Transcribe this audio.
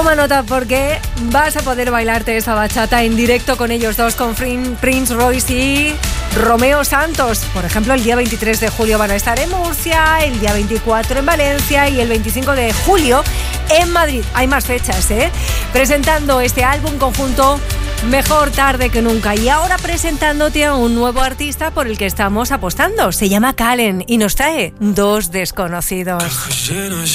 Toma nota porque vas a poder bailarte esa bachata en directo con ellos dos, con Prince Royce y Romeo Santos. Por ejemplo, el día 23 de julio van a estar en Murcia, el día 24 en Valencia y el 25 de julio en Madrid. Hay más fechas, presentando este álbum conjunto Mejor tarde que nunca. Y ahora presentándote a un nuevo artista por el que estamos apostando. Se llama Kallen y nos trae Dos desconocidos.